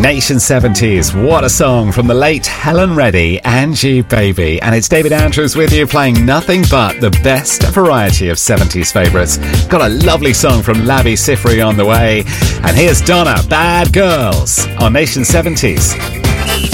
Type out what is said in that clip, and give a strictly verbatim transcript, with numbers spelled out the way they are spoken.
Nation seventies, what a song from the late Helen Reddy, Angie Baby. And it's David Andrews with you, playing nothing but the best variety of seventies favourites. Got a lovely song from Lavi Siffredi on the way. And here's Donna, Bad Girls, on Nation seventies.